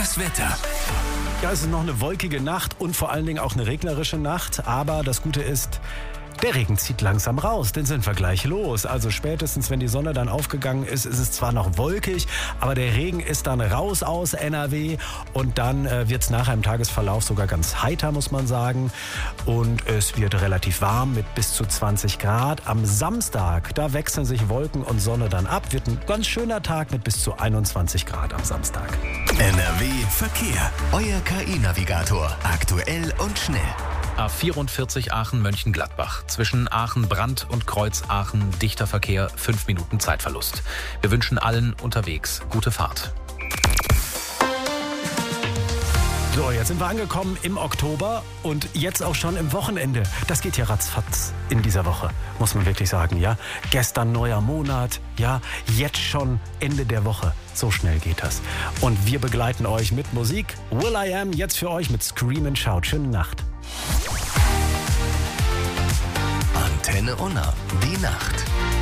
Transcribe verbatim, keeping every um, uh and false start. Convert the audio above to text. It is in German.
Das Wetter. Ja, es ist noch eine wolkige Nacht und vor allen Dingen auch eine regnerische Nacht. Aber das Gute ist, der Regen zieht langsam raus, den sind wir gleich los. Also spätestens, wenn die Sonne dann aufgegangen ist, ist es zwar noch wolkig, aber der Regen ist dann raus aus N R W und dann äh, wird es nachher im Tagesverlauf sogar ganz heiter, muss man sagen. Und es wird relativ warm mit bis zu zwanzig Grad. Am Samstag, da wechseln sich Wolken und Sonne dann ab. Wird ein ganz schöner Tag mit bis zu einundzwanzig Grad am Samstag. N R W Verkehr. Euer K I-Navigator. Aktuell und schnell. A vierundvierzig Aachen-Mönchengladbach. Zwischen Aachen-Brandt und Kreuz-Aachen dichter Verkehr, fünf Minuten Zeitverlust. Wir wünschen allen unterwegs gute Fahrt. So, jetzt sind wir angekommen im Oktober und jetzt auch schon im Wochenende. Das geht ja ratzfatz in dieser Woche, muss man wirklich sagen, ja. Gestern neuer Monat, ja, jetzt schon Ende der Woche. So schnell geht das. Und wir begleiten euch mit Musik. Will I Am jetzt für euch mit Scream and Shout. Schöne Nacht. Antenne Unna, die Nacht.